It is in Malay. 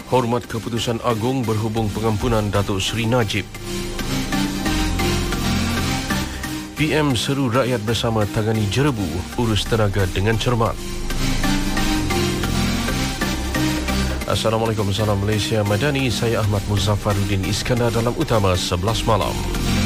Hormat Keputusan Agung berhubung pengampunan Datuk Seri Najib. PM seru rakyat bersama tangani jerebu, urus tenaga dengan cermat. Assalamualaikum, salam Malaysia Madani. Saya Ahmad Muzaffaruddin Iskandar dalam Utama 11 malam.